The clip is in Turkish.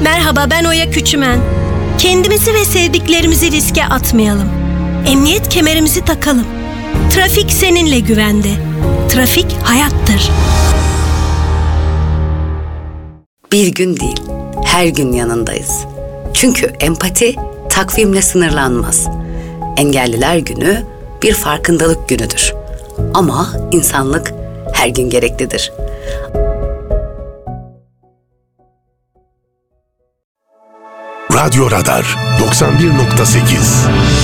Merhaba, ben Oya Küçümen. Kendimizi ve sevdiklerimizi riske atmayalım. Emniyet kemerimizi takalım. Trafik seninle güvende. Trafik hayattır. Bir gün değil, her gün yanındayız. Çünkü empati takvimle sınırlanmaz. Engelliler Günü bir farkındalık günüdür. Ama insanlık her gün gereklidir. Radyo Radar 91.8